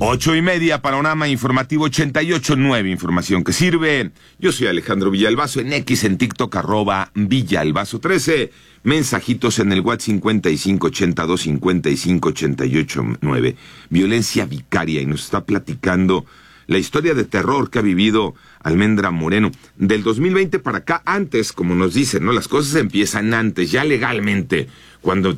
8:30, Panorama Informativo 88.9, información que sirve. Yo soy Alejandro Villalbazo, en X, en TikTok, @Villalbazo13. Mensajitos en el WhatsApp 5582-5588-9. Violencia vicaria, y nos está platicando la historia de terror que ha vivido Almendra Moreno. Del 2020 para acá, antes, como nos dicen, ¿no? Las cosas empiezan antes, ya legalmente, cuando